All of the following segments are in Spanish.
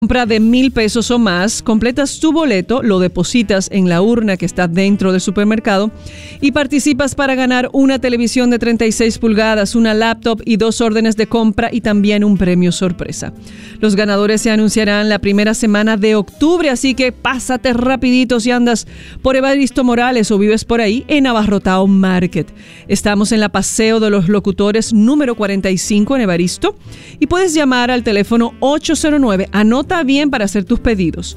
Compra de $1,000 o más, completas tu boleto, lo depositas en la urna que está dentro del supermercado y participas para ganar una televisión de 36 pulgadas, una laptop y 2 órdenes de compra y también un premio sorpresa. Los ganadores se anunciarán la primera semana de octubre, así que pásate rapidito si andas por Evaristo Morales o vives por ahí en Abarrotao Market. Estamos en la Paseo de los Locutores número 45 en Evaristo y puedes llamar al teléfono 809, anota bien para hacer tus pedidos,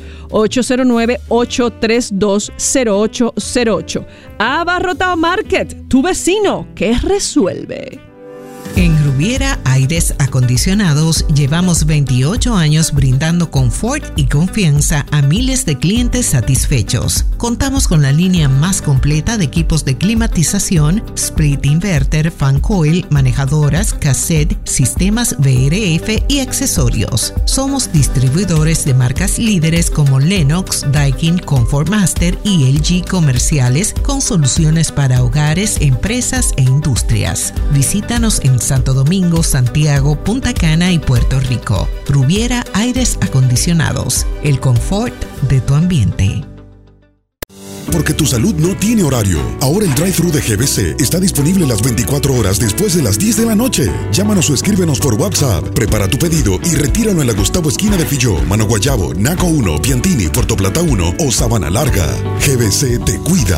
809-832-0808. Abarrotao Market, tu vecino que resuelve. En Rubiera Aires Acondicionados llevamos 28 años brindando confort y confianza a miles de clientes satisfechos. Contamos con la línea más completa de equipos de climatización, split inverter, fan coil, manejadoras, cassette, sistemas VRF y accesorios. Somos distribuidores de marcas líderes como Lennox, Daikin, Comfort Master y LG comerciales con soluciones para hogares, empresas e industrias. Visítanos en Santo Domingo, Santiago, Punta Cana y Puerto Rico. Rubiera Aires Acondicionados, el confort de tu ambiente. Porque tu salud no tiene horario. Ahora el drive-thru de GBC está disponible las 24 horas después de las 10 de la noche. Llámanos o escríbenos por WhatsApp. Prepara tu pedido y retíralo en la Gustavo esquina de Filló, Mano Guayabo, Naco 1, Piantini, Puerto Plata 1 o Sabana Larga. GBC te cuida.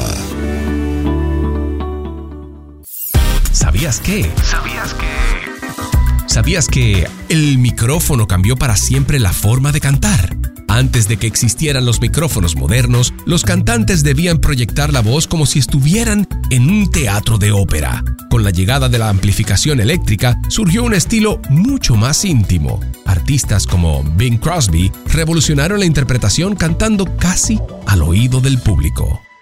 ¿Sabías que el micrófono cambió para siempre la forma de cantar? Antes de que existieran los micrófonos modernos, los cantantes debían proyectar la voz como si estuvieran en un teatro de ópera. Con la llegada de la amplificación eléctrica, surgió un estilo mucho más íntimo. Artistas como Bing Crosby revolucionaron la interpretación cantando casi al oído del público.